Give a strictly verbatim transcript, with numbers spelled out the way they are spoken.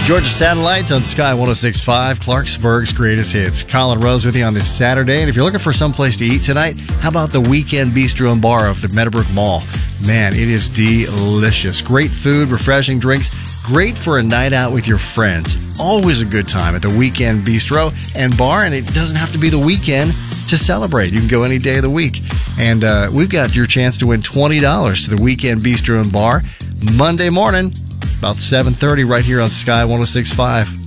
Georgia Satellites on Sky one oh six point five, Clarksburg's greatest hits. Colin Rose with you on this Saturday. And if you're looking for some place to eat tonight, how about the Weekend Bistro and Bar of the Meadowbrook Mall? Man, it is delicious. Great food, refreshing drinks. Great for a night out with your friends. Always a good time at the Weekend Bistro and Bar, and it doesn't have to be the weekend to celebrate. You can go any day of the week. And uh, we've got your chance to win twenty dollars to the Weekend Bistro and Bar Monday morning, about seven thirty, right here on Sky one oh six point five.